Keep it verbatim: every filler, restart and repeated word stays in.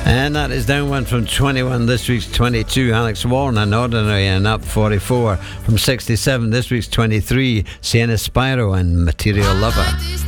And that is down one from twenty-one, this week's twenty-two. Alex Warren and Ordinary, and up forty-four from sixty-seven, this week's twenty-three. Sienna Spyro and Material Lover.